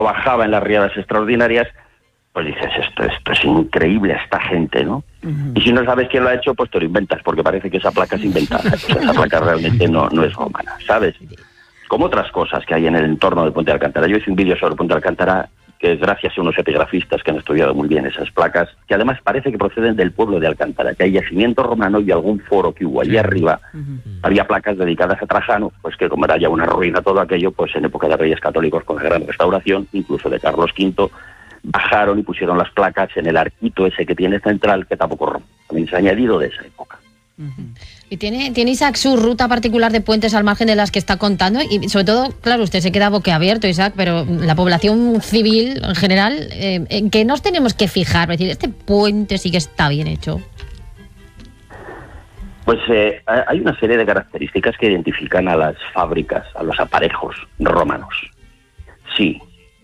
bajaba en las riadas extraordinarias, pues dices, esto es increíble, esta gente, ¿no? Uh-huh. Y si no sabes quién lo ha hecho, pues te lo inventas, porque parece que esa placa es inventada. Esa placa realmente no es romana, ¿sabes? Como otras cosas que hay en el entorno del Puente de Alcántara. Yo hice un vídeo sobre el Puente de Alcántara, que gracias a unos epigrafistas que han estudiado muy bien esas placas, que además parece que proceden del pueblo de Alcántara, que hay yacimiento romano y algún foro que hubo allí arriba. Uh-huh. Había placas dedicadas a Trajano, pues que como era ya una ruina todo aquello, pues en época de Reyes Católicos con la gran restauración, incluso de Carlos V, bajaron y pusieron las placas en el arquito ese que tiene central, que tampoco también se ha añadido de esa época. Uh-huh. ¿Y tiene Isaac su ruta particular de puentes al margen de las que está contando? Y sobre todo, claro, usted se queda boquiabierto, Isaac, pero la población civil en general, ¿en qué nos tenemos que fijar? Es decir, este puente sí que está bien hecho. Pues hay una serie de características que identifican a las fábricas, a los aparejos romanos. Sí.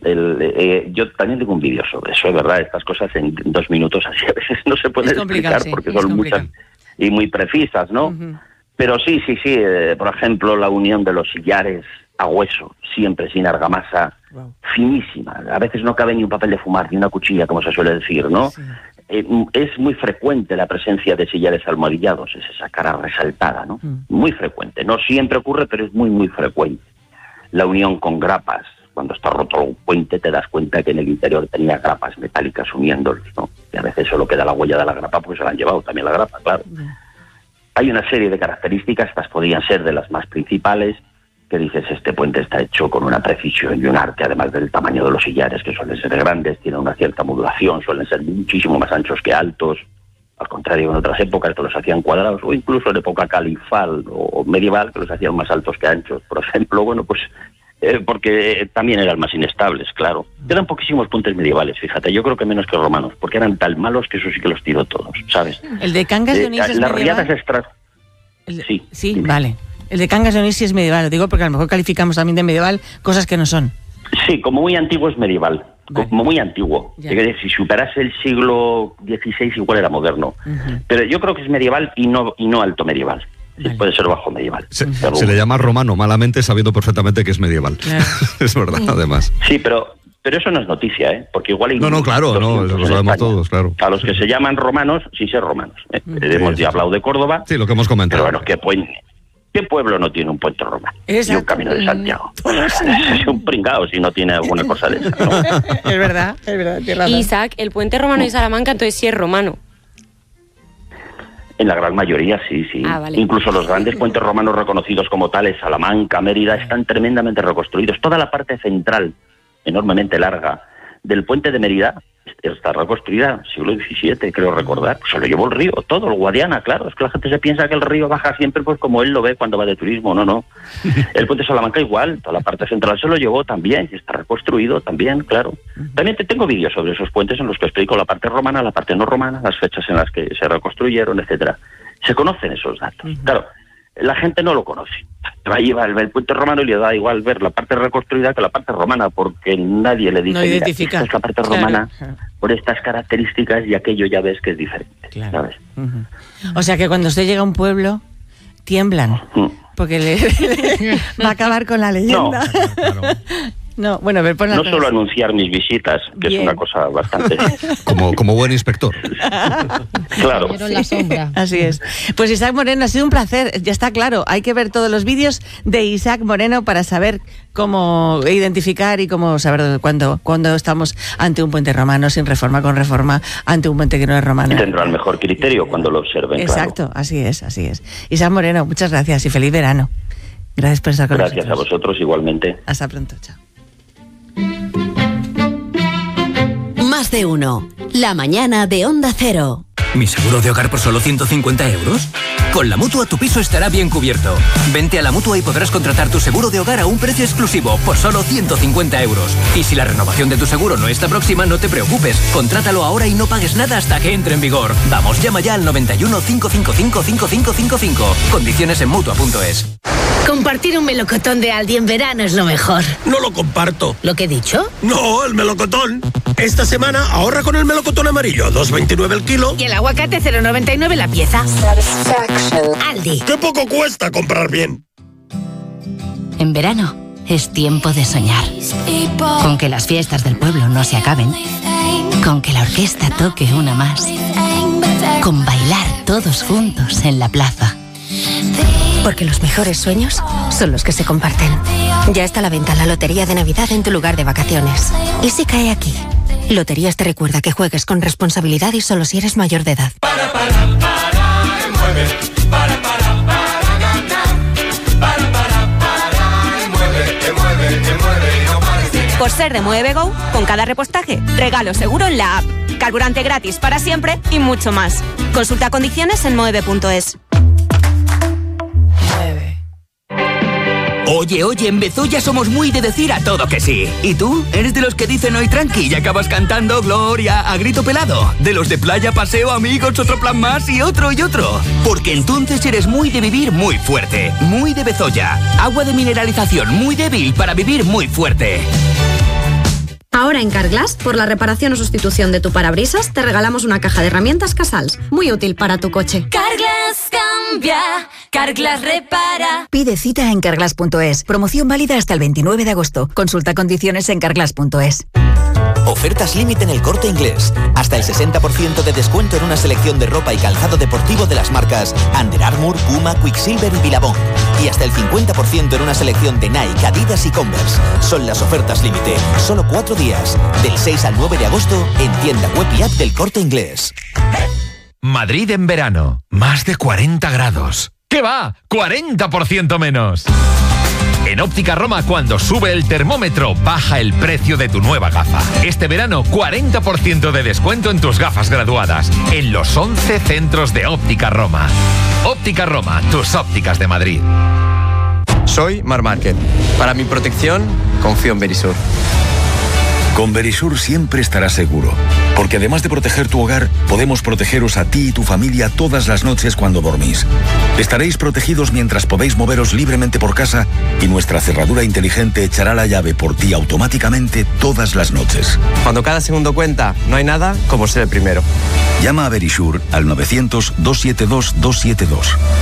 Yo también tengo un vídeo sobre eso, es verdad, estas cosas en 2 minutos así a veces no se pueden explicar, sí, porque son muchas y muy precisas, ¿no? Uh-huh. Pero sí, por ejemplo, la unión de los sillares a hueso, siempre sin argamasa, wow, finísima, a veces no cabe ni un papel de fumar, ni una cuchilla, como se suele decir, ¿no? Sí. Es muy frecuente la presencia de sillares almohadillados, es esa cara resaltada, ¿no? Muy frecuente, no siempre ocurre, pero es muy, muy frecuente. La unión con grapas. Cuando está roto un puente te das cuenta que en el interior tenía grapas metálicas uniéndolos, ¿no? Y a veces solo queda la huella de la grapa porque se la han llevado también la grapa, claro. Hay una serie de características, estas podrían ser de las más principales, que dices, este puente está hecho con una precisión y un arte, además del tamaño de los sillares, que suelen ser grandes, tienen una cierta modulación, suelen ser muchísimo más anchos que altos, al contrario, en otras épocas que los hacían cuadrados, o incluso en época califal o medieval, que los hacían más altos que anchos. Por ejemplo, bueno, pues porque también eran más inestables, claro. Quedan poquísimos puentes medievales, fíjate, yo creo que menos que romanos, porque eran tan malos que eso sí que los tiró todos, ¿sabes? ¿El de Cangas de Onís es medieval? Las riadas Sí, dime. Vale. El de Cangas de Onís sí es medieval, lo digo porque a lo mejor calificamos también de medieval cosas que no son. Sí, como muy antiguo es medieval, vale, como muy antiguo. Si superase el siglo XVI igual era moderno. Uh-huh. Pero yo creo que es medieval y no alto medieval. Sí, vale, puede ser bajo medieval. Se le llama romano malamente sabiendo perfectamente que es medieval. Claro. Es verdad, además. Sí, pero eso no es noticia, ¿eh? Porque igual hay... No, claro, eso lo sabemos todos, claro. A los que se llaman romanos, sí ser romanos. Hemos ya hablado de Córdoba. Sí, lo que hemos comentado. Pero bueno, ¿qué pueblo no tiene un puente romano? Y un camino de Santiago. Es un pringao si no tiene alguna cosa de esa, ¿no? Es verdad, tienes razón. Isaac, el puente romano de Salamanca entonces sí es romano. En la gran mayoría, sí. Ah, vale. Incluso los grandes puentes romanos reconocidos como tales, Salamanca, Mérida, están tremendamente reconstruidos. Toda la parte central, enormemente larga, del puente de Mérida está reconstruida siglo XVII, creo recordar. Se lo llevó el río, todo, el Guadiana, claro. Es que la gente se piensa que el río baja siempre pues como él lo ve cuando va de turismo. No. El puente de Salamanca igual, toda la parte central se lo llevó también, y está reconstruido también, claro. También tengo vídeos sobre esos puentes en los que explico la parte romana, la parte no romana, las fechas en las que se reconstruyeron, etcétera. Se conocen esos datos. Claro, la gente no lo conoce. Ahí va el puente romano y le da igual ver la parte reconstruida que la parte romana, porque nadie le dice, mira, esta es la parte romana, claro, por estas características, y aquello ya ves que es diferente, claro, ¿sabes? O sea que cuando usted llega a un pueblo, tiemblan, porque le va a acabar con la leyenda. No, claro. No, bueno, a ver, pon la no solo anunciar mis visitas, que bien, es una cosa bastante... como buen inspector. Claro. La sombra. Así es. Pues Isaac Moreno, ha sido un placer, ya está claro, hay que ver todos los vídeos de Isaac Moreno para saber cómo identificar y cómo saber cuándo estamos ante un puente romano, sin reforma, con reforma, ante un puente que no es romano. Y tendrá el mejor criterio cuando lo observen. Exacto, claro. Así es. Isaac Moreno, muchas gracias y feliz verano. Gracias por estar con nosotros. Gracias a vosotros igualmente. Hasta pronto, chao. Más de uno. La mañana de Onda Cero. ¿Mi seguro de hogar por solo 150 euros? Con la Mutua tu piso estará bien cubierto. Vente a la Mutua y podrás contratar tu seguro de hogar a un precio exclusivo por solo 150 euros. Y si la renovación de tu seguro no está próxima, no te preocupes. Contrátalo ahora y no pagues nada hasta que entre en vigor. Vamos, llama ya al 91 555 5555. Condiciones en Mutua.es. Compartir un melocotón de Aldi en verano es lo mejor. No lo comparto. ¿Lo que he dicho? No, el melocotón. Esta semana ahorra con el melocotón amarillo, 2,29 el kilo. Y el aguacate 0,99 la pieza. Aldi. ¡Qué poco cuesta comprar bien! En verano, es tiempo de soñar. Con que las fiestas del pueblo no se acaben. Con que la orquesta toque una más. Con bailar todos juntos en la plaza. Porque los mejores sueños son los que se comparten. Ya está a la venta la Lotería de Navidad en tu lugar de vacaciones. ¿Y si cae aquí? Loterías te recuerda que juegues con responsabilidad y solo si eres mayor de edad. Por ser de Mueve.go, con cada repostaje, regalo seguro en la app. Carburante gratis para siempre y mucho más. Consulta condiciones en mueve.es. Oye, en Bezoya somos muy de decir a todo que sí. ¿Y tú? ¿Eres de los que dicen hoy tranqui y acabas cantando Gloria a grito pelado? ¿De los de playa, paseo, amigos, otro plan más y otro y otro? Porque entonces eres muy de vivir muy fuerte. Muy de Bezoya. Agua de mineralización muy débil para vivir muy fuerte. Ahora en Carglass, por la reparación o sustitución de tu parabrisas, te regalamos una caja de herramientas Casals, muy útil para tu coche. Carglass cambia, Carglass repara. Pide cita en carglass.es. Promoción válida hasta el 29 de agosto. Consulta condiciones en carglass.es. Ofertas límite en El Corte Inglés. Hasta el 60% de descuento en una selección de ropa y calzado deportivo de las marcas Under Armour, Puma, Quicksilver y Billabong. Y hasta el 50% en una selección de Nike, Adidas y Converse. Son las ofertas límite. Solo 4 días. Del 6 al 9 de agosto en tienda web y app del Corte Inglés. Madrid en verano. Más de 40 grados. ¿Qué va? 40% menos. En Óptica Roma, cuando sube el termómetro, baja el precio de tu nueva gafa. Este verano, 40% de descuento en tus gafas graduadas, en los 11 centros de Óptica Roma. Óptica Roma, tus ópticas de Madrid. Soy Mar Márquez. Para mi protección, confío en Verisur. Con Verisur siempre estarás seguro, porque además de proteger tu hogar, podemos protegeros a ti y tu familia todas las noches cuando dormís. Estaréis protegidos mientras podéis moveros libremente por casa y nuestra cerradura inteligente echará la llave por ti automáticamente todas las noches. Cuando cada segundo cuenta, no hay nada como ser el primero. Llama a Verisur al 900-272-272.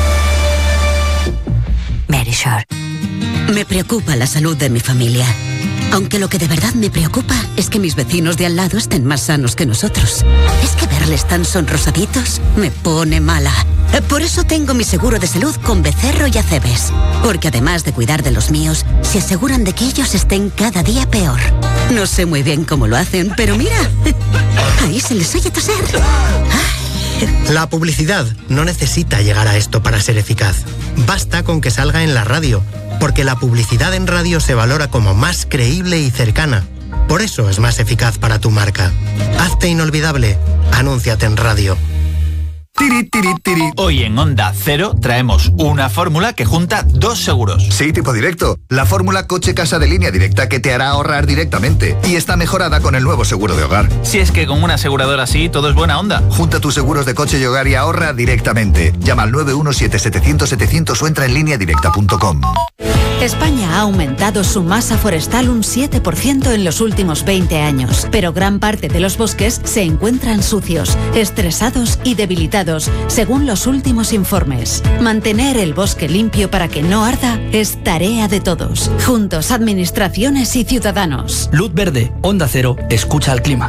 Verisur. Me preocupa la salud de mi familia. Aunque lo que de verdad me preocupa es que mis vecinos de al lado estén más sanos que nosotros. Es que verles tan sonrosaditos me pone mala. Por eso tengo mi seguro de salud con Becerro y Acebes. Porque además de cuidar de los míos, se aseguran de que ellos estén cada día peor. No sé muy bien cómo lo hacen, pero mira, ahí se les oye toser. La publicidad no necesita llegar a esto para ser eficaz. Basta con que salga en la radio, porque la publicidad en radio se valora como más creíble y cercana. Por eso es más eficaz para tu marca. Hazte inolvidable. Anúnciate en radio. Tiri, tiri, tiri. Hoy en Onda Cero traemos una fórmula que junta 2 seguros. Sí, tipo directo. La fórmula coche-casa de línea directa que te hará ahorrar directamente. Y está mejorada con el nuevo seguro de hogar. Si es que con una aseguradora así todo es buena onda. Junta tus seguros de coche y hogar y ahorra directamente. Llama al 917-700-700 o entra en lineadirecta.com. España ha aumentado su masa forestal un 7% en los últimos 20 años, pero gran parte de los bosques se encuentran sucios, estresados y debilitados, según los últimos informes. Mantener el bosque limpio para que no arda es tarea de todos. Juntos, administraciones y ciudadanos. Luz verde, Onda Cero, escucha al clima.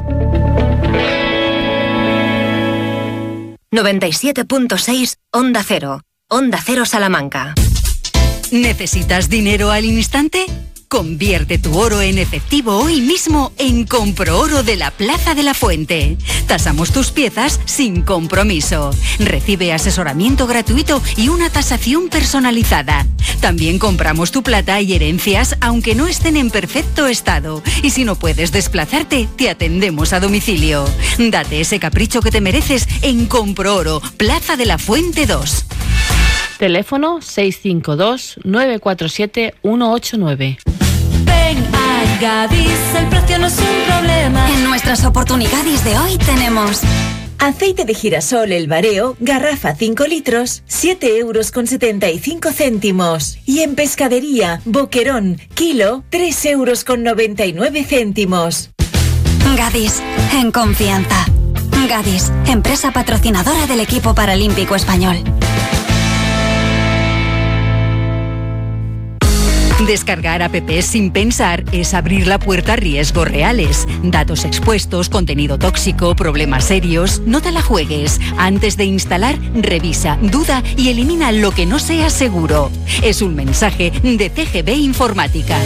97.6 Onda Cero. Onda Cero Salamanca. ¿Necesitas dinero al instante? Convierte tu oro en efectivo hoy mismo en Comprooro de la Plaza de la Fuente. Tasamos tus piezas sin compromiso. Recibe asesoramiento gratuito y una tasación personalizada. También compramos tu plata y herencias aunque no estén en perfecto estado. Y si no puedes desplazarte, te atendemos a domicilio. Date ese capricho que te mereces en Comprooro, Plaza de la Fuente 2. Teléfono 652-947-189. Ven a Gadis, el precio no es un problema. En nuestras oportunidades de hoy tenemos aceite de girasol El Bareo, garrafa 5 litros, 7,75 €. Y en pescadería, Boquerón, kilo, 3,99 €. Gadis, en confianza. Gadis, empresa patrocinadora del equipo paralímpico español. Descargar apps sin pensar es abrir la puerta a riesgos reales. Datos expuestos, contenido tóxico, problemas serios. No te la juegues. Antes de instalar, revisa, duda y elimina lo que no sea seguro. Es un mensaje de CGB Informática.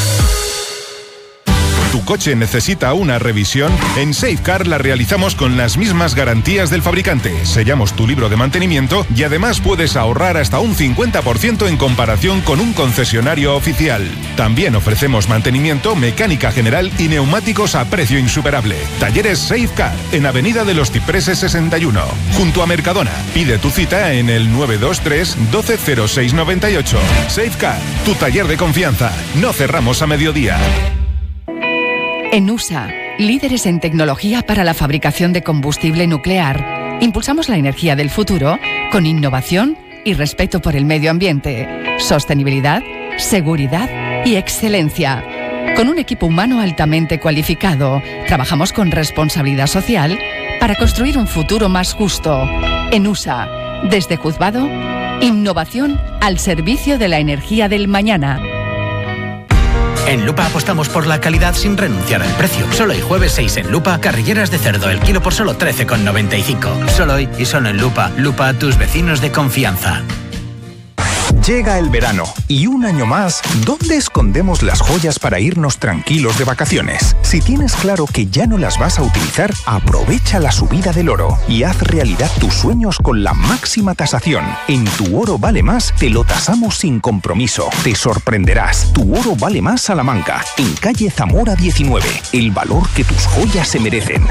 ¿Tu coche necesita una revisión? En Safecar la realizamos con las mismas garantías del fabricante. Sellamos tu libro de mantenimiento y además puedes ahorrar hasta un 50% en comparación con un concesionario oficial. También ofrecemos mantenimiento, mecánica general y neumáticos a precio insuperable. Talleres Safecar, en Avenida de los Cipreses 61, junto a Mercadona. Pide tu cita en el 923 120698. Safecar, tu taller de confianza. No cerramos a mediodía. En USA, líderes en tecnología para la fabricación de combustible nuclear, impulsamos la energía del futuro con innovación y respeto por el medio ambiente, sostenibilidad, seguridad y excelencia. Con un equipo humano altamente cualificado, trabajamos con responsabilidad social para construir un futuro más justo. En USA, desde Juzgado, innovación al servicio de la energía del mañana. En Lupa apostamos por la calidad sin renunciar al precio. Solo hoy jueves 6 en Lupa, carrilleras de cerdo, el kilo por solo 13,95. Solo hoy y solo en Lupa. Lupa, tus vecinos de confianza. Llega el verano y un año más, ¿dónde escondemos las joyas para irnos tranquilos de vacaciones? Si tienes claro que ya no las vas a utilizar, aprovecha la subida del oro y haz realidad tus sueños con la máxima tasación. En Tu Oro Vale Más te lo tasamos sin compromiso. Te sorprenderás. Tu Oro Vale Más Salamanca, en calle Zamora 19. El valor que tus joyas se merecen.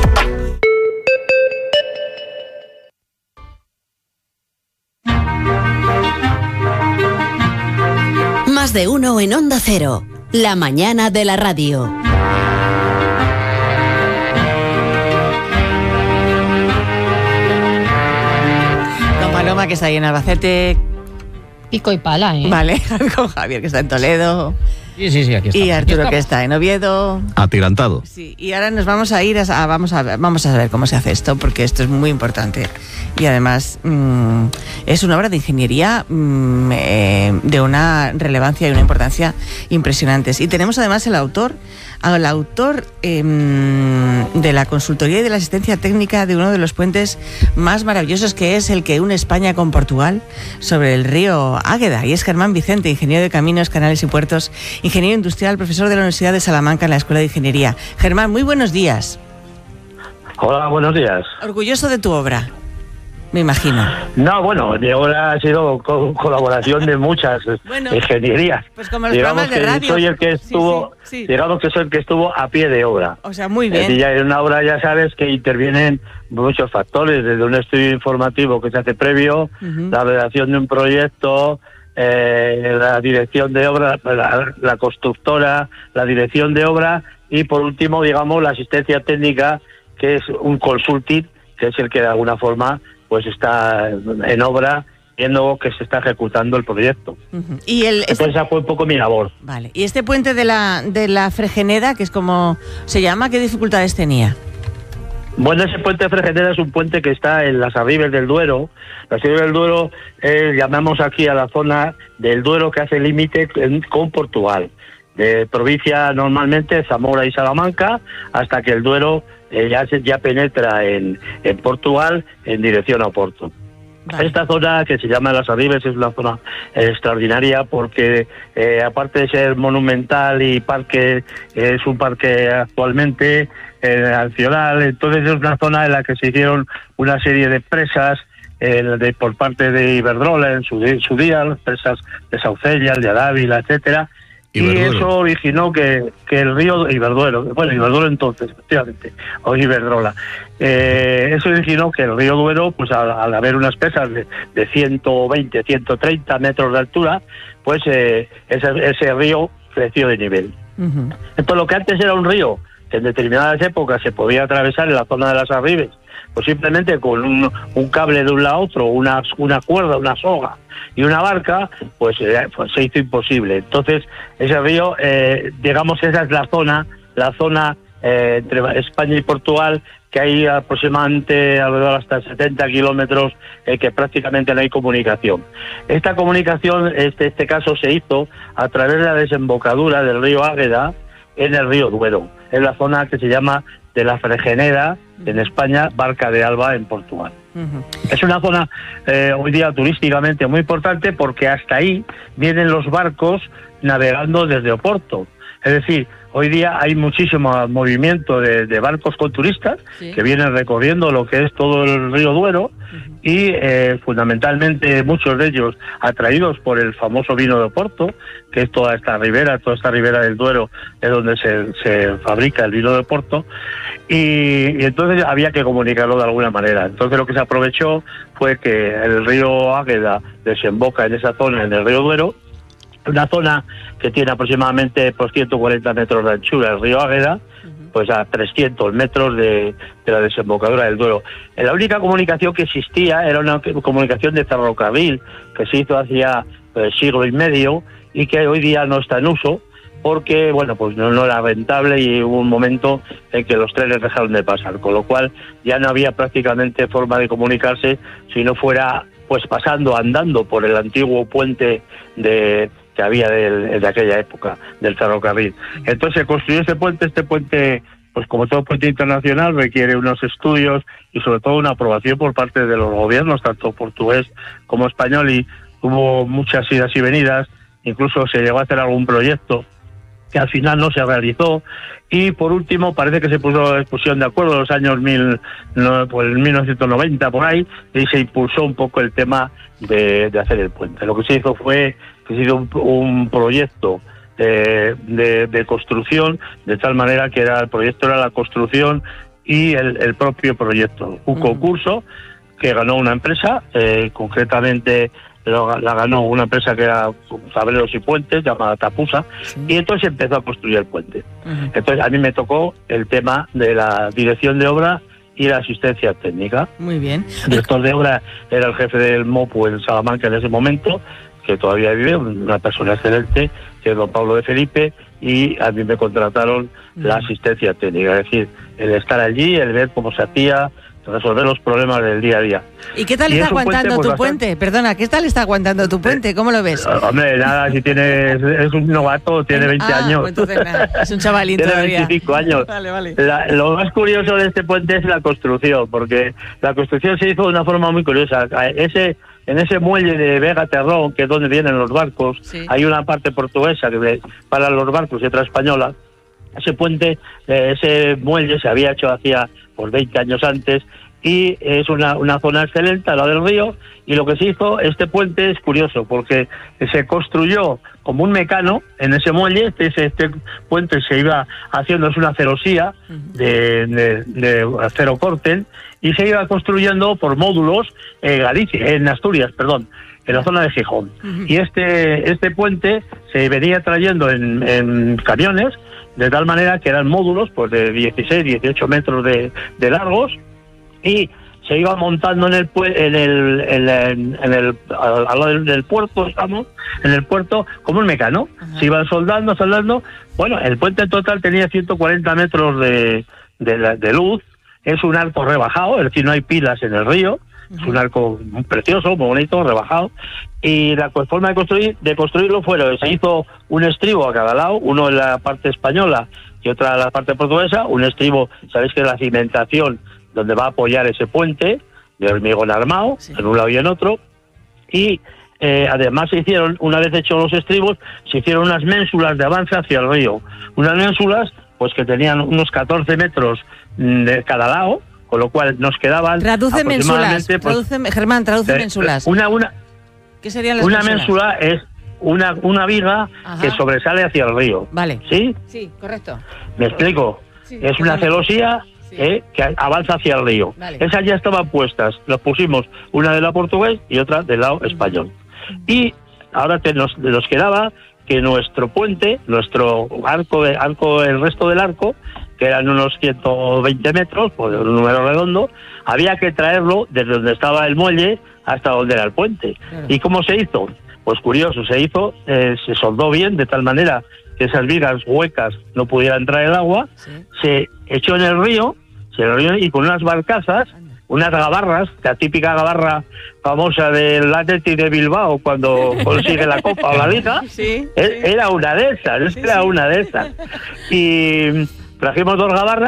Más de uno en Onda Cero, la mañana de la radio. Con Paloma, que está ahí en Albacete. Pico y pala, ¿eh? Vale, con Javier, que está en Toledo. Sí, aquí está. Y Arturo, que está en Oviedo. Atirantado. Sí, y ahora nos vamos a ir vamos a ver cómo se hace esto, porque esto es muy importante. Y además es una obra de ingeniería de una relevancia y una importancia impresionantes. Y tenemos además al autor de la consultoría y de la asistencia técnica de uno de los puentes más maravillosos, que es el que une España con Portugal sobre el río Águeda, y es Germán Vicente, ingeniero de caminos, canales y puertos, ingeniero industrial, profesor de la Universidad de Salamanca en la Escuela de Ingeniería. Germán, muy buenos días. Hola, buenos días. Orgulloso de tu obra, me imagino. No, bueno, mi obra ha sido colaboración de muchas ingenierías. Pues como los programas de radio. Soy el que estuvo, sí. Digamos que soy el que estuvo a pie de obra. O sea, muy bien. Y ya en una obra ya sabes que intervienen muchos factores, desde un estudio informativo que se hace previo, la redacción de un proyecto, la dirección de obra, la constructora, la dirección de obra y por último, digamos, la asistencia técnica, que es un consulting, que es el que de alguna forma pues está en obra viendo que se está ejecutando el proyecto. Y entonces esa fue un poco mi labor. Vale. ¿Y este puente de la Fregeneda, que es como se llama, qué dificultades tenía? Bueno, ese puente de Fregeneda es un puente que está en las Arribes del Duero. Las Arribes del Duero llamamos aquí a la zona del Duero que hace límite con Portugal. De provincia normalmente Zamora y Salamanca, hasta que el Duero ya penetra en Portugal en dirección a Oporto. Vale. Esta zona, que se llama Las Arribes, es una zona extraordinaria porque aparte de ser monumental y parque, es un parque actualmente nacional. Entonces es una zona en la que se hicieron una serie de presas por parte de Iberdrola en su día, las presas de Saucella, de Adávila, etcétera. Y eso originó que el río Iberdrola entonces, efectivamente, o Iberdrola. Eso originó que el río Duero, pues al haber unas presas de 120, 130 metros de altura, pues ese río creció de nivel. Entonces lo que antes era un río, que en determinadas épocas se podía atravesar en la zona de las Arribes, pues simplemente con un cable de un lado a otro, una cuerda, una soga y una barca, pues se hizo imposible. Entonces ese río, digamos, esa es la zona entre España y Portugal, que hay aproximadamente alrededor hasta 70 kilómetros que prácticamente no hay comunicación. Esta comunicación, este caso se hizo a través de la desembocadura del río Águeda en el río Duero, en la zona que se llama de la Fregeneda, en España, Barca de Alba, en Portugal. Es una zona hoy día turísticamente muy importante porque hasta ahí vienen los barcos navegando desde Oporto. Es decir, hoy día hay muchísimo movimiento de barcos con turistas que vienen recorriendo lo que es todo el río Duero y fundamentalmente muchos de ellos atraídos por el famoso vino de Oporto, que es toda esta ribera del Duero es donde se fabrica el vino de Oporto, y entonces había que comunicarlo de alguna manera. Entonces lo que se aprovechó fue que el río Águeda desemboca en esa zona, en el río Duero, una zona que tiene aproximadamente 140 metros de anchura, el río Águeda, pues a 300 metros de la desembocadura del Duero. La única comunicación que existía era una comunicación de ferrocarril que se hizo hacía siglo y medio y que hoy día no está en uso porque, bueno, pues no era rentable y hubo un momento en que los trenes dejaron de pasar, con lo cual ya no había prácticamente forma de comunicarse si no fuera pues andando por el antiguo puente que había de aquella época, del ferrocarril. Entonces se construyó este puente, pues como todo puente internacional, requiere unos estudios y sobre todo una aprobación por parte de los gobiernos, tanto portugués como español, y hubo muchas idas y venidas, incluso se llegó a hacer algún proyecto que al final no se realizó, y por último parece que se pusieron de acuerdo en los años 1990 por ahí, y se impulsó un poco el tema de hacer el puente. Lo que se hizo fue que se hizo un proyecto de construcción, de tal manera que el proyecto era la construcción y el propio proyecto. Un concurso que ganó una empresa, concretamente la ganó una empresa que era Tableros y Puentes, llamada Tapusa, y entonces empezó a construir el puente. Entonces a mí me tocó el tema de la dirección de obra y la asistencia técnica. Muy bien. El director de obra era el jefe del MOPU en Salamanca en ese momento, que todavía vive, una persona excelente, que es don Pablo de Felipe, y a mí me contrataron la asistencia técnica, es decir, el estar allí, el ver cómo se hacía, resolver los problemas del día a día. ¿Y qué tal está aguantando tu puente? Perdona, ¿qué tal está aguantando tu puente? ¿Cómo lo ves? Hombre, nada, si es un novato, tiene 20 años. Pues entonces nada, es un chavalín tiene todavía. 25 años. Vale. Lo más curioso de este puente es la construcción, porque la construcción se hizo de una forma muy curiosa. En ese muelle de Vega Terrón, que es donde vienen los barcos, hay una parte portuguesa que para los barcos y otra española. Ese puente, ese muelle se había hecho hacía 20 años antes, y es una zona excelente, a la del río, y lo que se hizo, este puente es curioso, porque se construyó como un mecano en ese muelle. Este puente se iba haciendo, es una celosía de acero corten, y se iba construyendo por módulos en Asturias, en la zona de Gijón. Y este puente se venía trayendo en camiones, de tal manera que eran módulos pues de 16, 18 metros de largos, y se iba montando al lado del puerto, en el puerto, como un mecano. Se iban soldando. Bueno, el puente en total tenía 140 metros de luz. Es un arco rebajado, es decir, no hay pilas en el río. Es un arco muy precioso, muy bonito, rebajado. Y la forma de construirlo se hizo un estribo a cada lado, uno en la parte española y otra en la parte portuguesa. Un estribo, sabéis que es la cimentación donde va a apoyar ese puente, de hormigón armado, en un lado y en otro. Y además se hicieron, una vez hechos los estribos, se hicieron unas ménsulas de avance hacia el río. Unas ménsulas pues que tenían unos 14 metros de cada lado, con lo cual nos quedaban traduce ménsulas. Germán, traduce ménsulas. ¿Qué serían las ménsulas? Una ménsula es una viga que sobresale hacia el río. Vale. ¿Sí? Sí, correcto. ¿Me explico? Sí, es una celosía que avanza hacia el río. Vale. Esas ya estaban puestas. Las pusimos una del lado portugués y otra del lado español. Y ahora nos quedaba que nuestro puente, nuestro arco, el resto del arco, que eran unos 120 metros, por un número redondo, había que traerlo desde donde estaba el muelle hasta donde era el puente. Claro. ¿Y cómo se hizo? Pues curioso, se soldó bien, de tal manera que esas vigas huecas no pudiera entrar el agua, se echó en el río, y con unas barcazas, unas gabarras, la típica gabarra famosa del Athletic de Bilbao cuando consigue la Copa o la Liga, era una de esas, Y trajimos 2 gabarras